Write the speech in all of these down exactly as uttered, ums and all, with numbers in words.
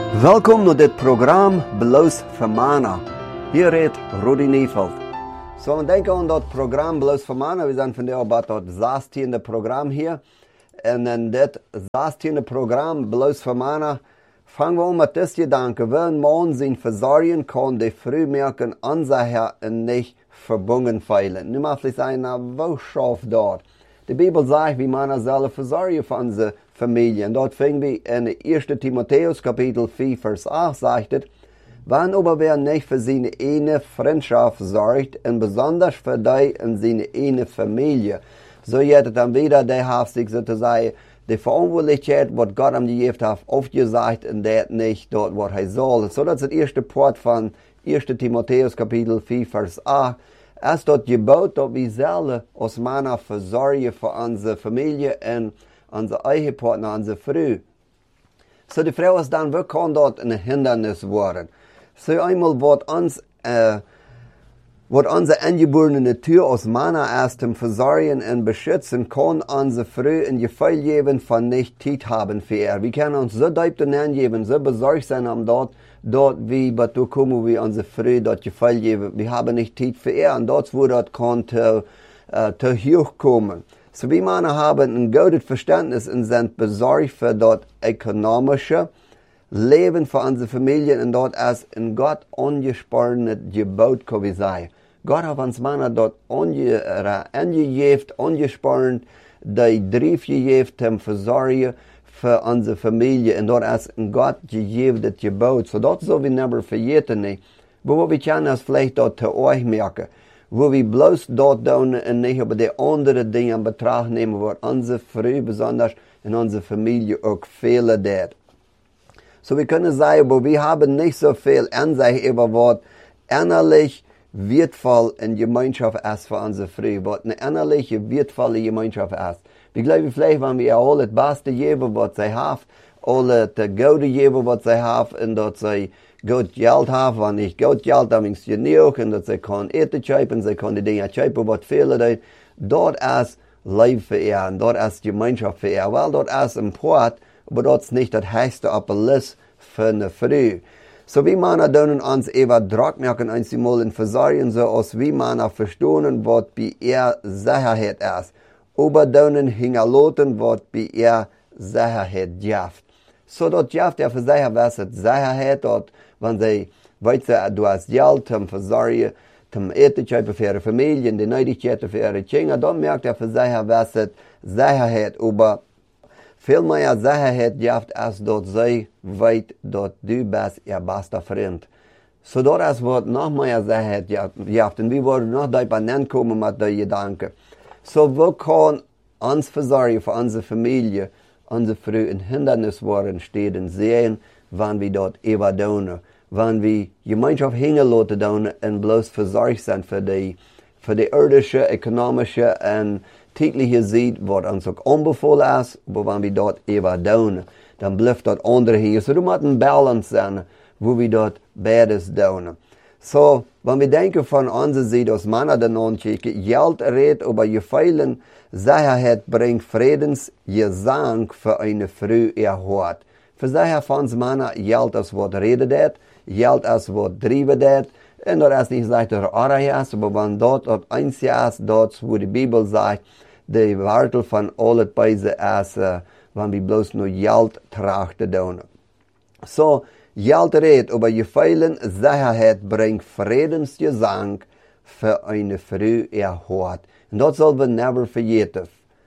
Welkom naar dit programma Bloos voor Mana. Hier redt Rudi Nieveld. Zo, we denken aan dat programma Bloos voor Mana. We zijn vandaag bij het zestiende programma hier. En in dit zestiende programma Bloos voor Mana fangen we aan met dit gedanken. Wenn man zijn verzorgen kan, die früh merken, ansaher nicht verbunden feilen. Nu mag ich sagen, na, wo schafft dort? Die Bibel sagt, wie man selber verzorgen für unsere Familie. Und dort fingen wir in ersten Timotheus Kapitel vier, Vers acht, sagt es, wenn aber wer nicht für seine eine Freundschaft sorgt, und besonders für die in seine eine Familie, so jetzt dann wieder der hat sich sozusagen die Verantwortlichkeit, was Gott ihm gegeben hat, aufgesagt, und der nicht dort, was er soll. So, das ist der erste Part von ersten Timotheus Kapitel vier, Vers acht. Es dort gebot, dass wir selber als Männer versorgen für unsere Familie und unsere eigene Partner, unsere Frau. So, die Frau ist dann, wie kann dort ein Hindernis werden? So, einmal wird uns, äh, wird unsere angeborene Natur als Männer erst zum Versorgen und Beschützen, kann unsere Frau ein Gefühl geben von nicht Zeit haben für ihr. Wir können uns so deutlich angeben, so besorgt sein am dort, dort wie bei du kommen, wie unsere Frau dort Gefühl geben. Wir haben nicht Zeit für ihr und dort, wo dort kann zu, äh, zu hoch kommen. So, wir Männer haben ein gutes Verständnis und sind besorgt für dort ökonomische Leben für unsere Familien und dort als in Gott angesprochenes Gebot, kann ich sagen. Gott hat uns Männer dort angegeben, angesprochen, die Drief gegeben, zum Versorgen für unsere Familie und dort als in Gott gegeben das Gebot. So, dort soll wir nicht vergessen, nicht. Wo wir können es vielleicht dort zu euch merken. Wo wir bloß dort tun und nicht über die anderen Dinge in Betracht nehmen, wo unsere Frau besonders in unserer Familie auch fehlen dort. So, wir können sagen, wo wir haben nicht so viel Ansicht über was innerlich wertvoll in Gemeinschaft ist für unsere Frau, was eine innerliche, wertvolle Gemeinschaft ist. Wir glauben vielleicht, wenn wir alle das Beste geben, was sie haben, alle das Gute geben, was sie haben, und dass sie gut Geld haben, wenn ich gut Geld habe, ist genug, und dass sie kann eten kaufen, sie kann die Dinge kaufen, was fehlen, dort ist Leben für ihr, und dort ist Gemeinschaft für ihr, weil dort ist ein Port, aber dort ist nicht das höchste auf der Liste für eine Frau. So wie Männer dürfen uns eben Druck merken, einmal in Versorgen, so als wie Männer verstehen, was bei ihr Sicherheit ist. Aber dürfen hingelaten, was bei ihr Sicherheit gibt. So dort gibt er für sich was Sicherheit, dort, wenn sie, weißt du, du hast Geld zum Versorgen, zum Eten für ihre Familien, die Nötigkeiten für ihre Kinder, dann merkt er für sich was Sicherheit, aber viel mehr Sicherheit gibt als dort sie weit, dort du bist ihr bester Freund. So dort ist wird noch mehr Sicherheit gibt, und wir wollen noch dabei kommen mit der Gedanke. So, wo kann uns versorgen für unsere Familie, unsere Frau ein Hindernis worden stehen sehen, wenn wir dort eben tun, wenn wir Gemeinschaft hingelassen tun und bloß versorgt sind für die, für die irdische, ökonomische und tägliche Zeit, was uns auch unbefohlen ist, aber wenn wir dort eben tun, dann bleibt dort andere hier. So, du musst ein Balance sein, wo wir dort beides tun. So, wenn wir denken von unserer Seite aus Männer dann ankicken, Geld redet über Gefühlen, Sicherheit bringt Friedensgesang für eine Frau erhört. Für sicher von uns Männer, Geld ist was redet das, Geld ist was treibt das, und das ist nicht sagt, der Arre ist, aber wenn dort das Einzige ist, dort, wo die Bibel sagt, die Werte von allen Beisen ist, äh, wenn wir bloß nur Geld trachten tun. So, Geld redet über Gefühlen, Sicherheit bringt Friedensgesang für eine Frau erhört. Und das soll wir never vergessen.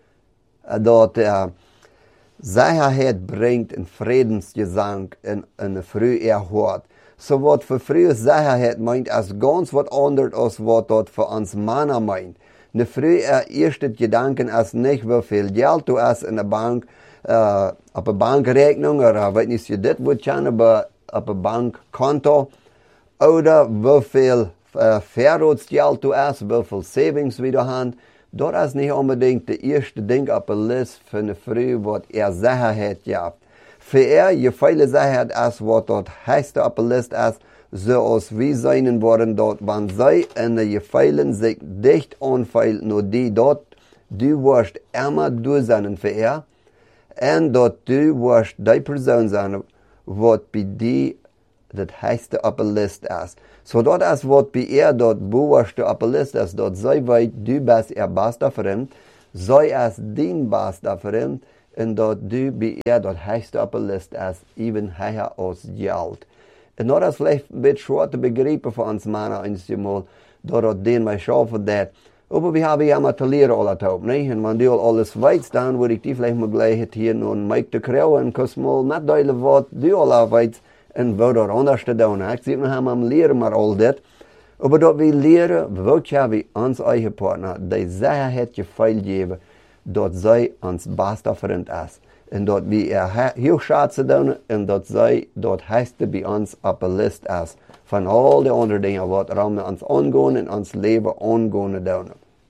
Dort, äh, Sicherheit bringt ein Friedensgesang in eine Frau erhört. So, was für Frau Sicherheit meint, ist ganz was anderes, als was dort für uns Männer meint. Eine Frau, ihr erster Gedanken ist nicht, wie viel Geld du hast in der Bank, äh, auf der Bankrechnung, oder wenn ich das wird kann, aber auf dem Bankkonto, oder wie viel äh, Verratsgeld du hast, wie viel Savings wie du hast. Das ist nicht unbedingt das erste Ding auf der Liste für eine Frau, was er Sicherheit gibt. Für er, je viele Sicherheit ist, was dort höchste auf der Liste ist, so als wir sein worden dort, wenn sie in der Gefeilen sich dicht anfeilen, nur die dort, du wirst immer du sein für er, und dort du wirst die Person sein, wat bij die het heiste op de list is. Zodat als wat bij er dat bovenste op de list is, dat zij weet, du bent er baas daarvoor, zij is dien baas daarvoor, en dat du bij er dat heiste op de list is, even heiger als geld. En dat is vielleicht een beetje schwer te begrijpen voor ons mannen, eenmaal, dat dat den wij schaffen dat. Aber we hebben ja maar te leren al het op, nee? En wanneer al alles weet, dan word ik die vielleicht maar gleich het hier nog een mic te krijgen en kus mal net duidelijk wat du al weet en wat er anders te doen. Ik zie nog hem leren maar al dit. Aber dat we leren, wat ja we ons eigen partner, die zij het je veel geven, dat zij ons beste vriend is. En dat we er heel schade doen en dat zij dat heiste bij ons op de list is. Van al die andere dingen wat er aan ons aangaan en ons leven aangaan doen.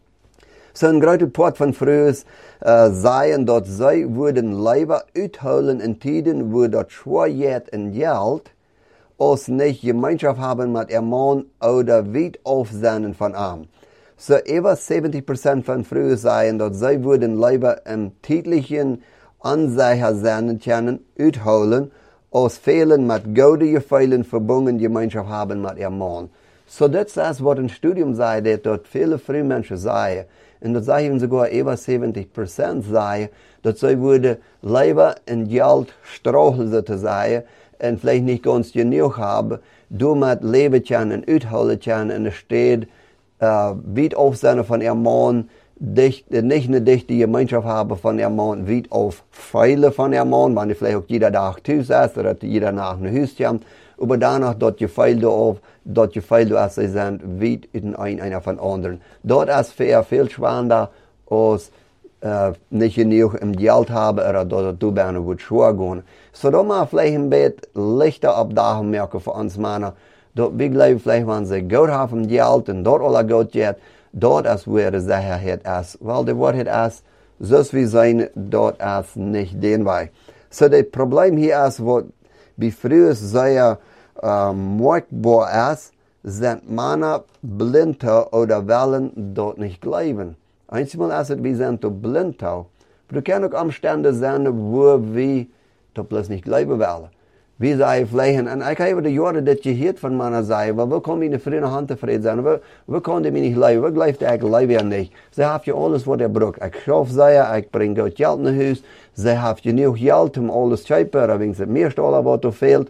So een grote part van vroeger uh, zeiden dat zij worden liever uithouden in tijden waar dat schwer en geld, als niet gemeenschap hebben met een man oder weit afzenden van hem. So over zeventig procent van vroeger zeiden dat zij worden liever een tijdlichen aanzeiger zijn kunnen uithouden, als velen met gouden gevoelens verbonden gemeenschap hebben met een man. So dat is wat een studium zei, dat, dat viele vrije mensen zeiden. En dat zeggen sogar over zeventig procent zeiden, dat zij worden liever in geld straucheln te zijn, en vielleicht niet ganz genoeg hebben, door met leven kunnen en uithouden kunnen in de stad, uh, weit afzenden van een man, dicht, nicht eine dichte Gemeinschaft haben von einem Mann, wie auf Pfeile von einem Mann, wenn ich vielleicht auch jeder Tag Haus ist, oder jeder nach einem Haus kommt, aber danach dort Gefeile auf, dort Gefeile als sie sind, wie in ein, einer von anderen. Dort ist für viel schwerer, als äh, nicht genug im Geld haben, oder dort du bist, wird schwer gehen. So da mal vielleicht ein bisschen lichter abdagen merken für uns Männer, dort wir glauben vielleicht, wenn sie Geld haben, Geld, und dort alle Geld geht, dort ist, wo er Sicherheit ist. Weil die Wahrheit ist, so wie sein, dort ist nicht den Weg. So das Problem hier ist, was wie früher sehr äh, merkbar ist, sind Männer blind oder wollen dort nicht glauben. Einmal ist es, wir sind blind. Aber du kannst auch Umstände sein, wo wir dort bloß nicht glauben wollen. Wie zij vliegen. En ik heb de jaren dat je hoort van mannen zeggen, wel, we komen in de vrede hand tevreden zijn. We, we konden me niet leven. We blijven eigenlijk leven niet. Ze hebben je alles wat er broekt. Ik schaf ze, ik breng goed geld naar huis. Ze hebben je nieuw geld om alles te kopen. Dan wegen ze het meeste al wat er veelt.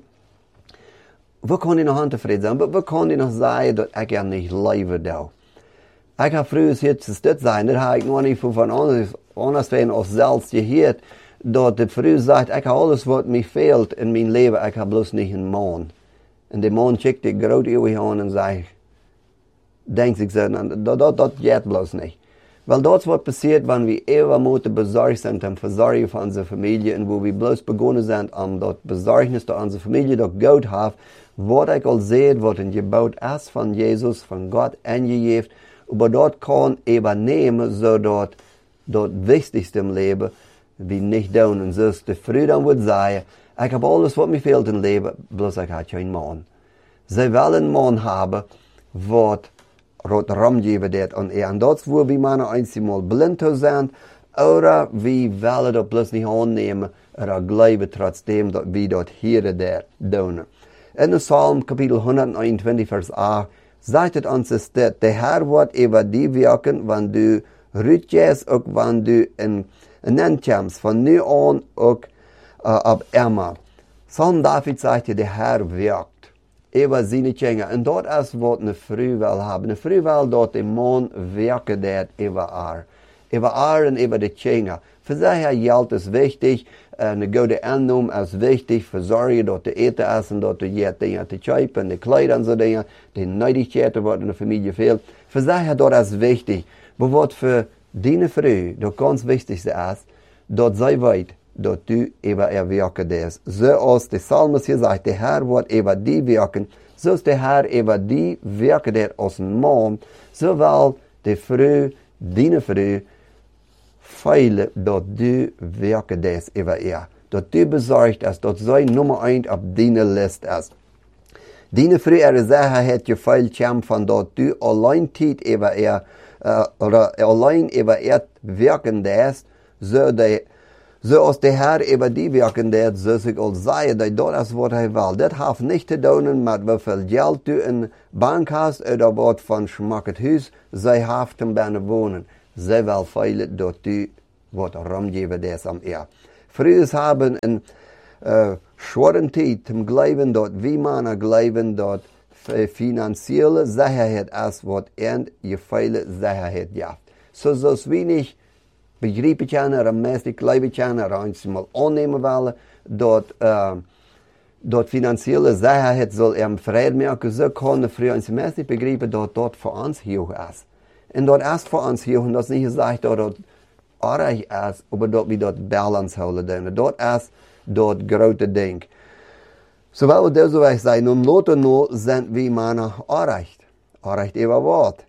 We konden in de hand tevreden zijn. Maar we konden nog zeggen dat ik er niet leven doe. Ik heb vroeger hier te stuk zijn. Dat heb ik nog niet van anders, anders van als zelfs gehoord. Dat de vrouw zegt, ik heb alles wat mij veelt in mijn leven, ik heb bloos niet een man. En de man kijkt ik groot eeuwig aan en zegt, denkt ik zo, dat, dat, dat gaat bloos niet. Wel, dat is wat passiert, wanneer we eeuwig moeten bezorgd zijn om verzorgen van onze familie en waar we bloos begonnen zijn om dat bezorgnis door onze familie dat goed heeft, wat ik al zei, wat een gebod is van Jezus, van God en je heeft, maar dat kan even nemen, zodat dat wichtigste im leven wie nicht doen. En zoals de vrouw dan wordt zeggen, ik heb alles wat me veelt in het leven, bloos ik had geen man. Zij willen een man hebben, wat rot ramgeven deed aan er. En dat is waar we mannen eenmaal blind zijn, oder we willen dat bloos niet aannemen, er geloven trotzdem dat we dat hier daar doen. In de Psalm kapitel honderdeenentwintig vers acht zegt het ons dit, de Heer wordt over die werken, wanneer du rutjes, ook wanneer du in En dan komt van nu aan ook uh, op immer. Psalm David zegt je, de Heer werkt. Over zijn dingen. En dat is wat een vrouw wil hebben. Een vrouw wil dat de man werken deed over haar. Over haar en over de dingen. Voor zij geld is wichtig. Een goede aanneem is wichtig. Verzorgen dat te eten is en dat je hebt dingen te kopen. De kleding en zo dingen. De nodigheden wat in de familie veelt. Voor zij dat is wichtig. Maar wat voor die vrouw, dat ganz wichtigste is, dat zij weet, dat du over er werken is. Zoals de psalmist hier zegt, de Heer wordt over die werken, zoals de Heer over die werken deed als een man, zowel de vrouw, die vrouw, veilig dat du werken is over er. Dat du bezorgd is, dat zij nummer één op die list is. Die vrouw er zeggen, het je veel kamp van dat du alleen tijd over er Uh, oder allein über er wirken ist, so die So als der Herr über die werken deed, so ik al zei, dat dat is wat hij wil. Dat heeft niet te doen met hoeveel geld du in bank hast, oder wat van schmack het huis, zij heeft hem bijna wonen. Zij wil veilig dat du wat rumgeven des am eer. Früher haben in uh, schweren tijd te geloven dat wie mannen geloven dat financiële zekerheid is wat en je veilige zekerheid jaft. So zoals we niet begrijpen kunnen, en meestal geloven kunnen, en ons mal aannemen willen, dat, uh, dat financiële zekerheid zal hem vrede maken, zo kunnen we ons meestal begrijpen dat dat voor ons heel is. En dat is voor ons heel, en dat is niet gezegd dat het erg is, maar dat we dat balans houden. Dat is dat grote ding. Zowel we deze weg zijn, om later nog zijn we mannen erg. Erg over wat?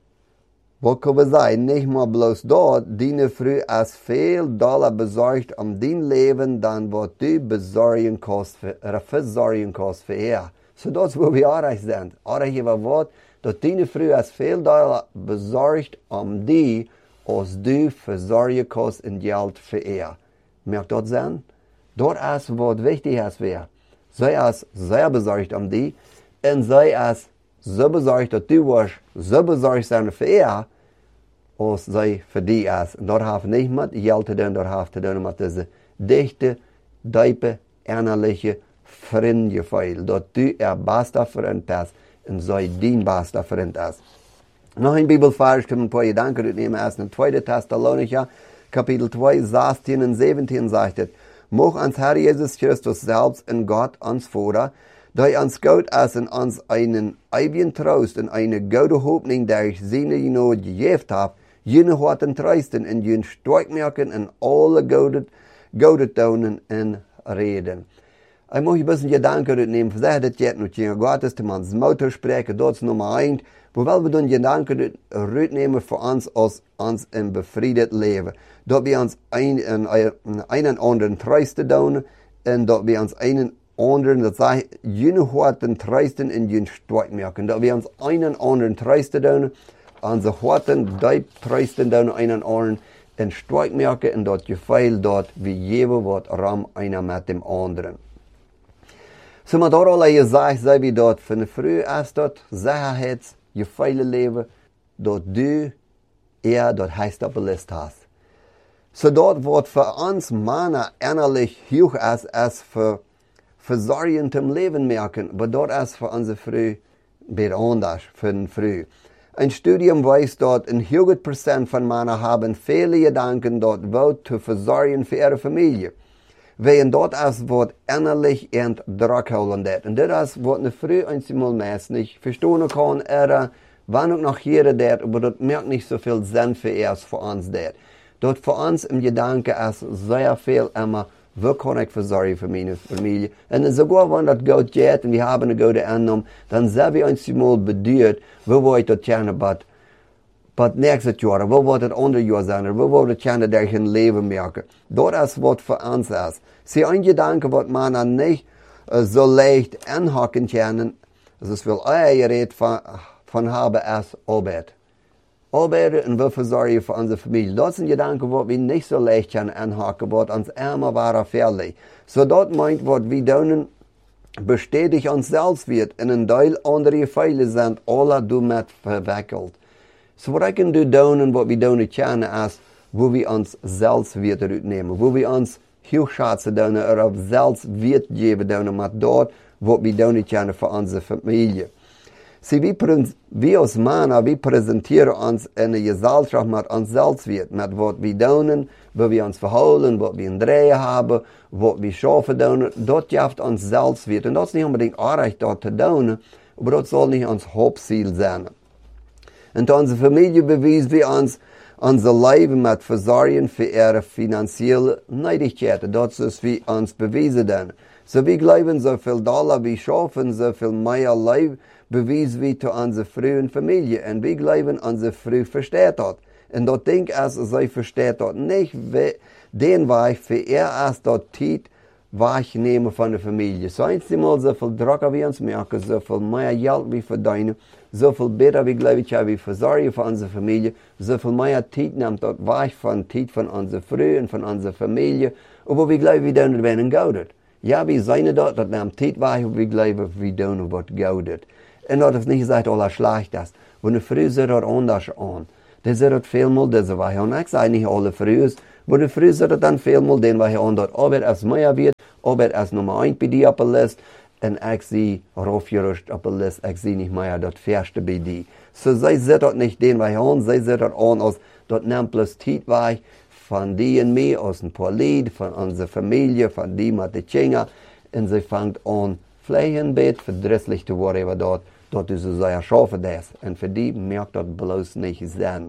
Wat kunnen we zeggen? Niet maar bloos dat, die vrouw is veel dollar bezorgd om dien leven dan wat du bezorgen kost voor, verzorgen kost voor haar. So dat is waar we erg zijn. Erg over wat? Dat die vrouw is veel dollar bezorgd om die als du verzorgen kost in geld voor haar. Merkt dat zijn? Dat is wat wichtig is voor haar. Zij is zeer bezorgd om die en zij is zo bezorgd dat du was zo bezorgd zijn voor haar als zij voor die is. En dat heeft niet met geld te doen, dat heeft te doen met deze dichte, diepe, innerlijke vriendgevoel. Dat du er beste vriend is en zij die beste vriend is. Nog een Bibelvers, ik heb een paar gedanken uitnemen. Erst in tweede Thessalonicher, Kapitel twee, zestien en zeventien zegt het. Mocht ons Herr Jesus Christus selbst in Gott uns Vater, der uns Gott als in uns einen ewigen Trost und eine gute Hoffnung durch seine Gnade gegeben hat, jene harten trösten und jene stark merken in alle gute, gute Tonen und Reden. Ich möchte ein bisschen Gedanken mitnehmen, für sich das jetzt noch gegen Gottes, die man Motor sprechen, das ist Nummer eins, wobei wir dann Gedanken mitnehmen für uns als uns im befriedet Leben. Dat we ons een, een, een en anderen trösten doen en dat we ons einen anderen, dat zeg jene harten trösten en jene stark merken. Dat we ons een en anderen trösten doen, onze harten diep trösten doen een en anderen en stark merken en dat gevoel dat we jewe wat ram einer met dem anderen. So maar daar al gezegd, zei we dat van de vroeg is dat zekerheidsgevoel leven, dat du er dat heist op de list hast. So dort wat für uns Männer innerlich hoch ist, ist für verzorgendem Leben merken, aber dort ist für unsere Frau wieder anders, für den Frau. Ein Studium weiß dort, ein hohes Prozent von Männern haben viele Gedanken dort, wo zu versorgen für ihre Familie. Weil dort ist was innerlich und Druck holen dat. Und das ist, was eine Frau einmal meist nicht verstehen kann, oder wann auch noch jeder dat, aber das merkt nicht so viel Sinn für erst für uns dat. Dat voor ons im Gedanke ist sehr viel immer, wo kann ich versorgen für meine Familie? Und sogar wenn das gut geht und wir haben eine gute Annahme, dann sind wir uns mal bedient, wo wollte ich das gerne, but, but nächstes Jahr, wo wird das andere Jahr sein, wo wird das gerne durch ein Leben merken? Das ist was für uns ist. Sie ein Gedanke, was man nicht uh, so leicht anhaken können, das ist viel eher Rede von, von haben als Arbeit. Arbeiten und wir versorgen für unsere Familie. Das sind Gedanken, die wir nicht so leicht können anhaken, was uns immer war fährlich. So dort meint, was wir tun, bestätigt uns selbst wird, in ein Teil andere Gefühle sind alle damit verwickelt. So was ich do tun und was wir tun können, ist, wo wir uns selbst wieder nehmen, wo wir uns hochschätzen tun oder selbst wird geben tun, mit dort, was wir tun können für unsere Familie. Sie, wir, wir als Männer, wir präsentieren uns in der Gesellschaft mit uns selbst, mit was wir tun, wo wir uns verhalten, was wir in Drehen haben, was wir schaffen tun. Das gibt uns selbst. Und das ist nicht unbedingt Arbeit dort zu tun, aber das soll nicht unser Hauptziel sein. Und unsere Familie beweist wir uns unser Leben mit Versorgen für ihre finanzielle Neidigkeiten. Das ist, wie uns bewiesen tun. So wir glauben, so viel Dollar wir schaffen, so viel mehr Leben, bewies wie zu unserer frühen Familie. Und wir glauben, unsere Frau versteht das. Und das Ding ist, sie versteht das nicht, den Weg für ihr ist das Zeit, wegnemen von der Familie. So einmal so viel Druck wie uns merken, so viel mehr Geld wie verdienen, so viel besser wie glaube ich wie versorgen für unsere Familie, so viel mehr Zeit nimmt dort weg von Zeit von unserer Früh und von unserer Familie, aber wir glauben, wir tun werden gaudet. Ja, wir sind dort, das nimmt Zeit weg, und wir glauben, wir tun was gaudet. Und das ist nicht gesagt, alles schlecht ist. Wenn die Früh sieht das anders an. Das sieht das vielmal, das ist, was ich sage, nicht alle Früh ist, wo die Früh sieht das dann vielmal, den was ich an dort Arbeit als mehr wird, Arbeit als Nummer eins bei dir auf der Liste, und ich sehe raufgeruscht auf der Liste, ich sehe nicht mehr das Fährste bei dir. So, sie sieht das nicht den, was ich an, sie sieht das an, als das nimmt bloß Zeit weg von dir und mir, aus ein paar Lied, von unserer Familie, von dir mit den Kindern, und sie fängt an, vielleicht ein bisschen verdrisslich zu werden, aber dort, dort ist es sehr scharf das, und für die merkt das bloß nicht sein.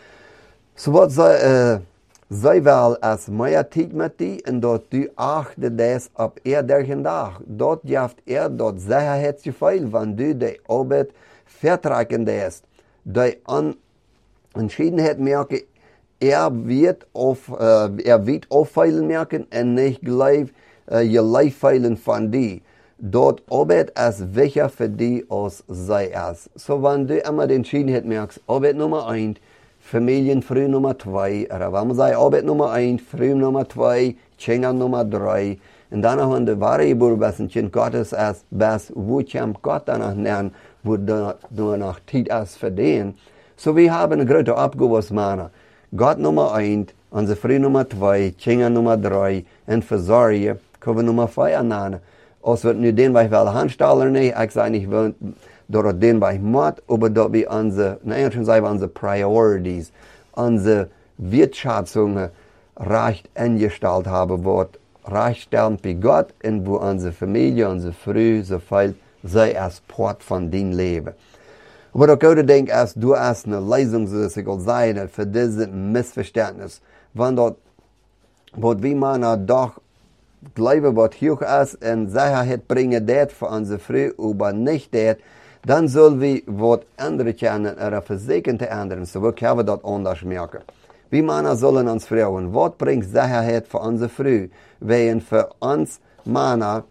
So, was sie, äh, Zij wel als meer tijd met die en dat du achte des op eerdergen dag. Dat geeft er dat Sicherheitsgefühl, wenn du die Arbeit vertragen ist. Die an Entschiedenheit merke, er wird auf, äh, er wird auffallen merken und nicht gleich äh, je Leifeilen von die. Dort Arbeit ist wichtiger für die als sei es. So wenn du immer die Entschiedenheit merkst, Arbeit Nummer eins, Familienfrüh Nummer zwei, oder wenn man sagt, Arbeit Nummer eins, Früh Nummer zwei, Kinder Nummer drei. Und dann haben die wahre Geburt, was ein Kind Gottes ist, was, wo kommt Gott danach lernen, wo nur noch Zeit ist für den. So wir haben eine große Abgabe aus Mana. Gott Nummer eins, unsere Früh Nummer zwei, Kinder Nummer drei, und Versorge, können wir Nummer vier nennen. Als wir nur den, was ich will, handstellen, nicht, ich sage nicht, dort den bei Mord, aber dort wir unsere, nein, schon sagen wir unsere Priorities, unsere Wirtschaftungen recht eingestellt haben, wo recht stellen bei Gott und wo unsere Familie, unsere Früh, so viel sei als Port von dem Leben. Aber ich würde denken, als du hast eine Lösung, so dass ich sagen, für dieses Missverständnis, wenn dort, wo wir man doch glauben, was hoch ist und Sicherheit bringen, das für unsere Früh, aber nicht das, dann sollen wir was andere kennen oder versuchen zu ändern. So können wir das anders merken. Wir Männer sollen uns fragen, was bringt Sicherheit für unsere Früh? Wenn für uns Männer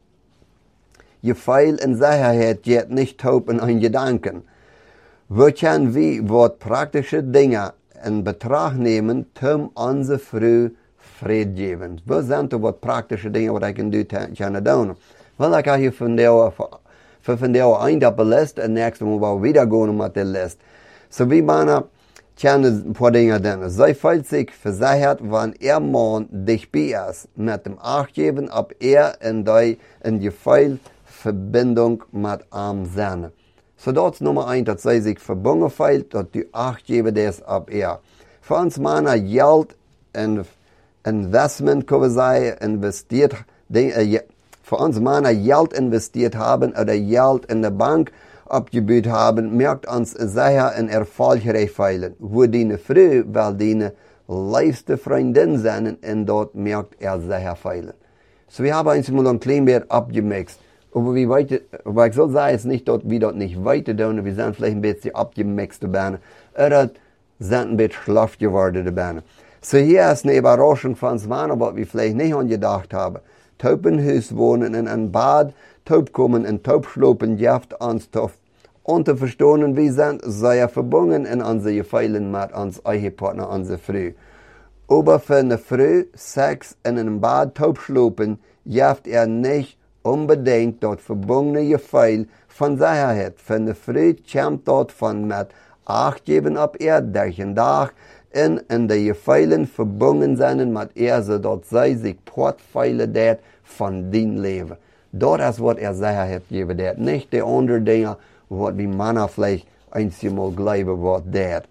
Gefühl und Sicherheit geht nicht taub in einen Gedanken. Wo können wir was praktische Dinge in Betracht nehmen, um unsere Früh Friede geben? Wo sind was praktische Dinge, was ich in du tun? Weil ich hier von der Für von der ein auf der Liste und nächstes Mal wieder gehen mit der Liste. So wie man kennen ein paar Dinge denn. Sei fühlt sich versichert, wenn er Mann dich bei ist, mit dem Achtgeben, ob er in die, in die Gefühl Verbindung mit ihm sein. So das ist Nummer eins, dass sie sich verbunden fühlt, dass du Achtgeben das ab er. Für uns Männer Geld in Investment, können wir sagen, investiert, äh, für uns Männer Geld investiert haben oder Geld in der Bank abgebaut haben, merkt uns sicher ein erfolgreich feilen. Wo die Frau, weil die liebste Freundin sind, und dort merkt er sicher feilen. So wir haben uns mal ein klein bisschen abgemixt. Aber wie weiter, aber ich soll sagen, es ist nicht dort, wie dort nicht weiter tun, wir sind vielleicht ein bisschen abgemixt dabei, oder sind ein bisschen schlaff geworden dabei. So hier ist eine Überraschung von uns Männer, was wir vielleicht nicht angedacht haben. Taubenhuis wohnen in ein Bad, taub kommen in Taubschlopen, jaft ans Tof. Und zu verstehen, wie sind, sei er verbunden in unsere Gefeilen mit uns Ehepartner, unsere Früh. Aber für eine Früh, Sex in einem Bad, Taubschlopen, jaft er nicht unbedingt dort verbundene Gefeil von Sicherheit. Für eine Früh kommt dort von mit Acht geben ab er, durch den Tag, in, in die Gefeilen verbunden sein mit er, so dort sei sich Portfeile dat von dem Leben. Dort ist, was er Sicherheit geben dat. Nicht die anderen Dinge, was die Männer vielleicht einmal glauben, was dat.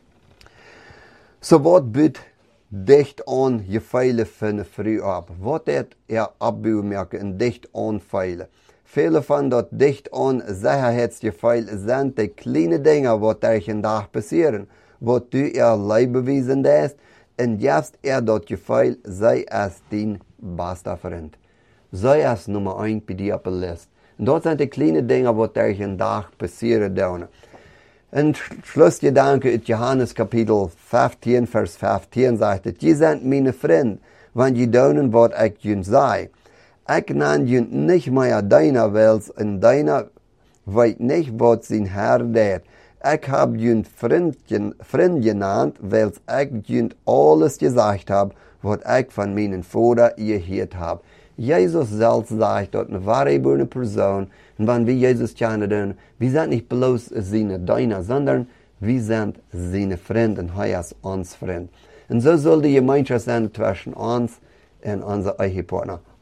So was bietet dicht an Gefeile für eine Früh ab? Was dat er abbemerken in dicht an Feile? Viele von dort dicht an Sicherheitsgefeile sind die kleinen Dinge, was durch den Tag passieren. Was du ihr Leibbewiesen hast, und jetzt er dort Gefühl, sei es dein bester Freund. Sei es Nummer eins bei dir auf der Liste. Und dort sind die kleinen Dinge, die durch den Tag passieren. Und Schlussgedanke in Johannes Kapitel fünfzehn, Vers fünfzehn sagt, die sind meine Freunde, wenn die tun, was ich ihnen sage. Ich nenne junt nicht mehr deiner Welt, und deiner weet nicht, was sein Herr deed. Ich habe junt Freund, Freund genannt, weil ich junt alles gesagt habe, was ich von meinen Vater gehört habe. Jesus selbst sagt dort eine wahre Person, und wenn wir Jesus kennen, wir sind nicht bloß seine Diener, sondern wir sind seine Freunde und er ist uns Freund. Und so soll die Gemeinschaft sein zwischen uns und unser Ehepartner.